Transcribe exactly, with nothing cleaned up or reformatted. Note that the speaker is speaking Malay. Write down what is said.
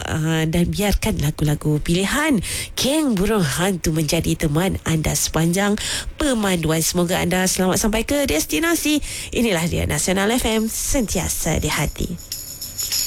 uh, dan biarkan lagu-lagu pilihan Geng Burung Hantu menjadi teman anda sepanjang pemanduan. Semoga anda selamat sampai ke destinasi. Inilah dia Nasional F M, sentiasa di hati.